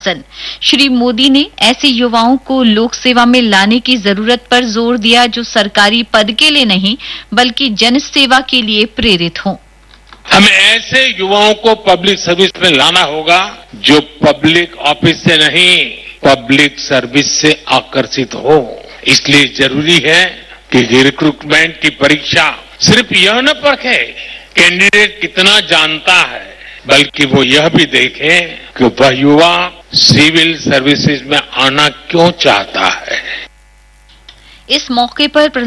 आश्वासन। श्री मोदी ने ऐसे युवाओं को लोक सेवा में लाने की जरूरत पर जोर दिया जो सरकारी पद के लिए नहीं बल्कि जन सेवा के लिए प्रेरित हों। हमें ऐसे युवाओं को पब्लिक सर्विस में लाना होगा जो पब्लिक ऑफिस से नहीं पब्लिक सर्विस से आकर्षित हो। इसलिए जरूरी है कि रिक्रूटमेंट की परीक्षा सिर्फ यह न परखे कैंडिडेट कितना जानता है, बल्कि वो यह भी देखे कि वह युवा सिविल सर्विसेज में आना क्यों चाहता है। इस मौके पर